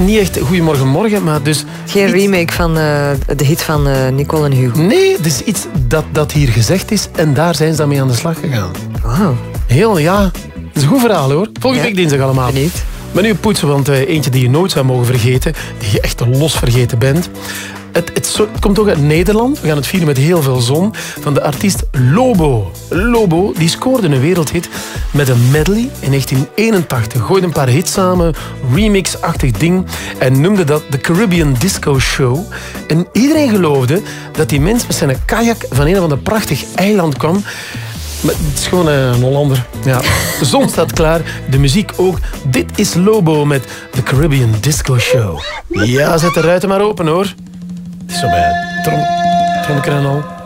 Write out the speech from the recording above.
niet echt Goedemorgen Morgen, maar dus... Geen remake van de hit van Nicole en Hugo. Nee, het is iets dat hier gezegd is en daar zijn ze dan mee aan de slag gegaan. Wauw. Heel, ja. Dat is een goed verhaal, hoor. Volgende week dinsdag allemaal. Benieuwd. Maar nu poetsen, want eentje die je nooit zou mogen vergeten, die je echt los vergeten bent. Het komt ook uit Nederland. We gaan het vieren met heel veel zon. Van de artiest Lobo. Lobo, die scoorde een wereldhit met een medley in 1981. Gooide een paar hits samen, remix-achtig ding. En noemde dat de Caribbean Disco Show. En iedereen geloofde dat die mens met zijn kajak van een of ander prachtig eiland kwam. Maar het is gewoon een Hollander. Ja. De zon staat klaar, de muziek ook. Dit is Lobo met de Caribbean Disco Show. Ja, zet de ruiten maar open, hoor. Het is zo bij Tromkeren al.